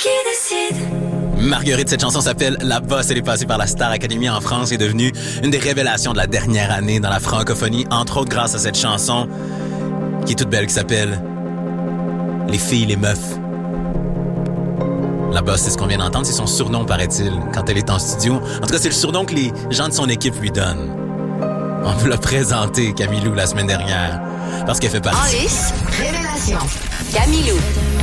Marguerite, cette chanson s'appelle La Bosse. Elle est passée par la Star Academy en France et est devenue une des révélations de la dernière année dans la francophonie, entre autres grâce à cette chanson qui est toute belle, qui s'appelle Les filles, les meufs. La Bosse, c'est ce qu'on vient d'entendre, c'est son surnom, paraît-il, quand elle est en studio. En tout cas, c'est le surnom que les gens de son équipe lui donnent. On vous l'a présenté, Camilou, la semaine dernière, parce qu'elle fait partie. En lice, révélation. Camilou.